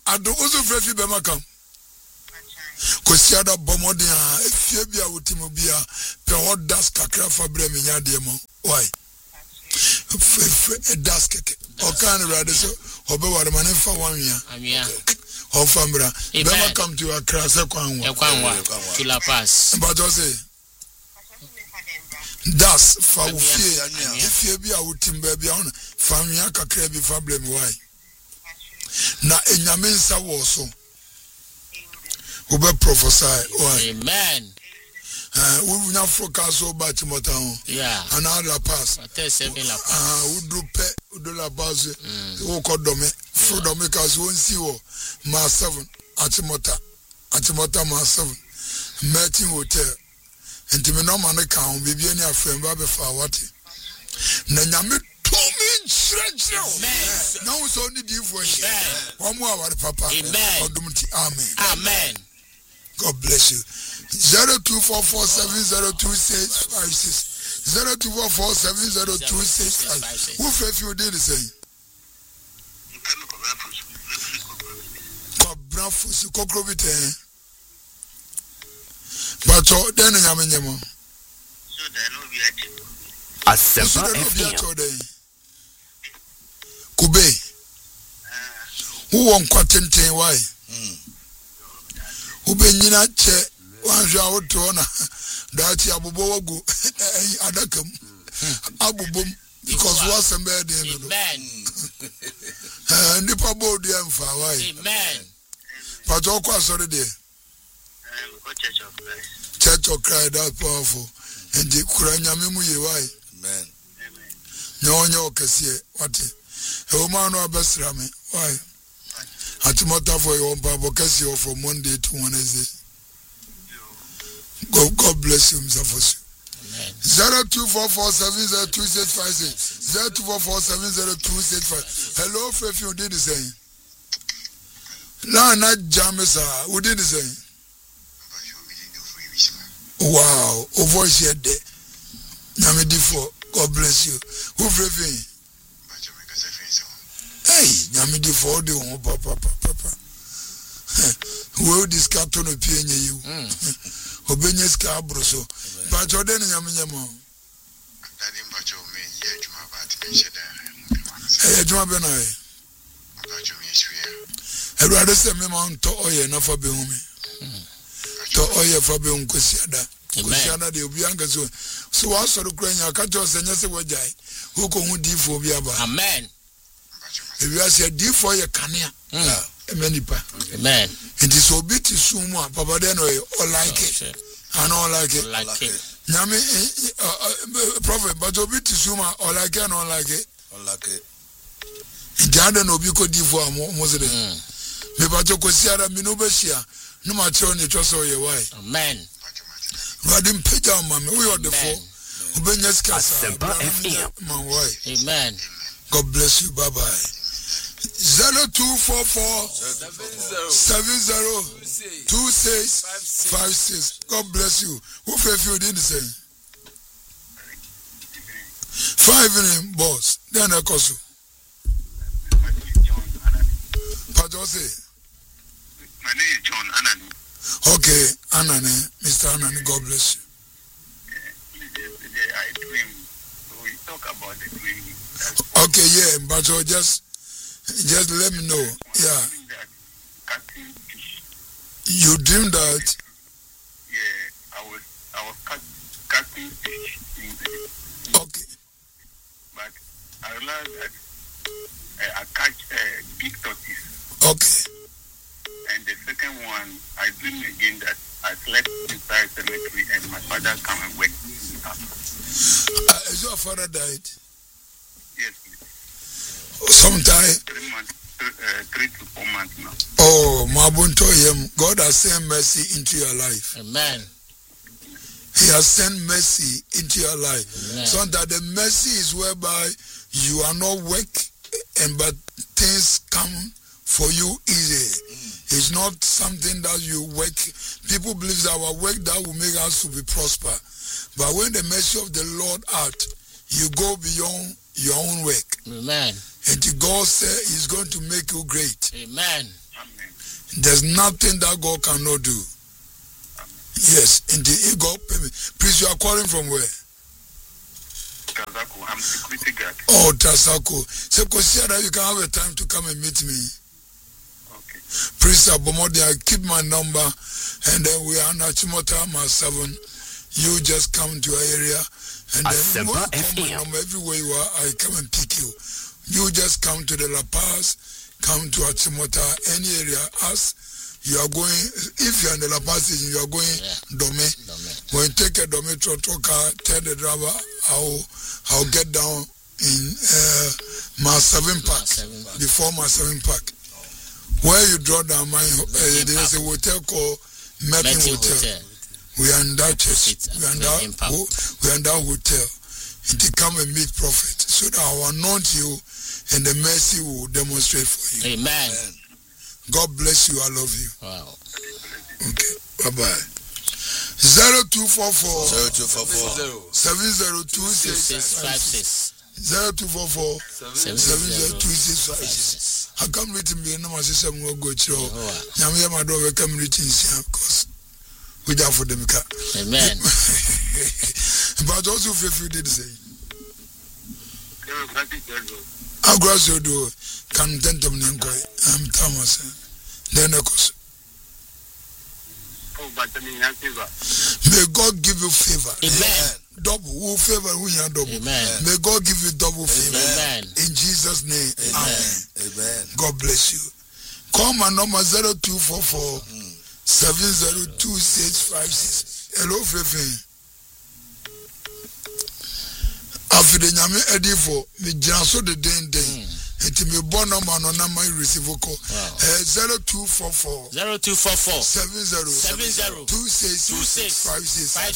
ado ozo frefi be makam Kosiada Bomodia, if you be a Utimobia, Peho Das Kakra Fabre Minyadiamo. Why? A dasket. Or can rather so, or be what a man for 1 year. Or Fambra. Never come to a crass a to La Paz. But I say, Das Fawfie, if you be a Utimbaby on Famia Kakrebi Fablem. Why? Na Enyaminsa was so. Who be prophesy? Why? Amen. We not focus so bad to yeah. Another pass. Who do pay? Who do la base? Who call dome? Fruit domakers won't see what. Ma 7 Atimota Ma 7 Mertin Hotel. And to me no man account. Bibi any friend babe for what? Na nyame tumi stretch now. Now it's only different. One more our papa. Amen. Amen. God bless you. 0244702656. 0244702656. Who felt you did the same? Brafus, Cockrovite. But then I am in your mom. So there no be a simple Kube. Who won't quatin why? Ubenyina che wanhwa wotona dati abubowagu adakam abubom because what's a bad in amen nipa bold yamfa why amen but okwa sorry there Church of Christ that powerful and the kuranyame mu ye why amen nyonya okese what e woman no abesra me why Atimota for your Bible case from Monday to Wednesday. God bless you, Mr. Fosu. 0244702656. 0244702656. Hello, Fefi, who did the same? Lana Jamesa, who did the same? Wow, a voice here there. Namidi for God bless you. Who Fefi? Hey, Namidi for the one, papa. Who this cartoon appear near you? Obenyes Cabroso. But your then Yamamo. Hey, Jumabena. I'd rather send me on to Oye, enough for Behumi. To Oye for Behum Kusiada. Kusiada, the Obianga. So I saw the Ukraine, I can't just send us a wajai. Who can do for Biaba? Amen. If you say D for your cania, amen. It is so bit to sumo, Papa then or like it. I don't like it. Yami, prophet, but a bit to sumo or like it, or like it. Jada no biko D for Mosele. Me bato Kosiara Minobesia, no matter on the trust or your wife. Amen. Radim Peter, mamma, we are the four. Ubenyas Casa, my wife. Amen. God bless you. Bye bye. 0244702656. God bless you. Who felt you did the same? 5 in boss. Then I call you. Padose. My name is John Anani. Okay, Anani, Mr. Anani, God bless you. Yesterday I dreamed. We talk about the dream. Okay, yeah, but just let me know. Yeah. You dreamed that? Yeah, I was cutting fish. Okay. But I realized that I catch a big tortoise. Okay. And the second one, I dreamed again that I slept inside the cemetery and my father come and wake me up. Is your father died? Yes, please. Sometime 3 to 4 months now. Oh, Mabunto him. God has sent mercy into your life. Amen. He has sent mercy into your life. Amen. So that the mercy is whereby you are not weak, but things come for you easy. It's not something that you work. People believe that our work that will make us to be prosper. But when the mercy of the Lord out, you go beyond your own work. Amen. And God said He's going to make you great. Amen. Amen. There's nothing that God cannot do. Yes, indeed. God pay me. Please, you are calling from where? Tasako, I'm security guard. Oh, Tasako. So consider you can have a time to come and meet me. Okay. Please, Abomodi, I keep my number, and then we are at Achimota, my 7. You just come to our area, and then you call my number everywhere you are. I come and pick you. You just come to the La Paz, come to Achimota, any area. Ask. You are going, if you are in the La Paz station, you are going Dome. When you take a Dome Trotro car, tell the driver, I'll get down in my 7 Park, before my 7 Park. Where you draw down, there is a hotel called Metin Hotel. We are in that church. We are in that hotel. And they come and meet prophet, so that I will anoint you and the mercy will demonstrate for you. Amen. God bless you. I love you. Wow. Okay. Bye-bye. 0244 702656. 0244 702656. I come reading me no my sister will go to Yamia my daughter come reaching because we are for them. Amen. But also if you did say I'll grass your door. Can tentum Nanko. I'm Thomas. Then of course. May God give you favor. Amen. Double who favor who you double. Amen. May God give you double favor. Amen. In Jesus' name. Amen. Amen. God bless you. Call my number 0244 702656. Hello, Fefe. After the Yami Edifo, me Janso the Den. It me born number no number receive call 0244 70 2656.